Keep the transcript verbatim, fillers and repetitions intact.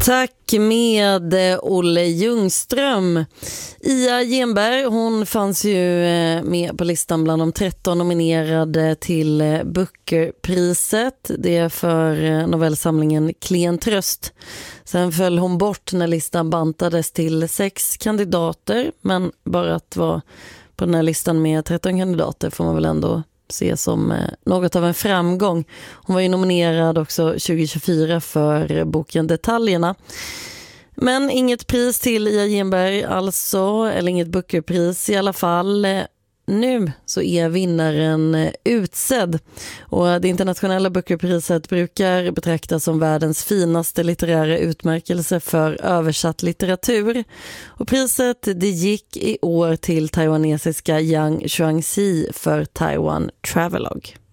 Tack med Olle Ljungström. Ia Genberg, hon fanns ju med på listan bland de tretton nominerade till Bookerpriset. Det är för novellsamlingen Klen tröst. Sen föll hon bort när listan bantades till sex kandidater, men bara att vara på den här listan med tretton kandidater får man väl ändå se som något av en framgång. Hon var ju nominerad också tjugo tjugofyra för boken Detaljerna. Men inget pris till Ia Genberg alltså, eller inget Bookerpris i alla fall. Nu så är vinnaren utsedd, och det internationella Bookerpriset brukar betraktas som världens finaste litterära utmärkelse för översatt litteratur. Och priset det gick i år till taiwanesiska Yang Xuangxi för Taiwan Travelogue.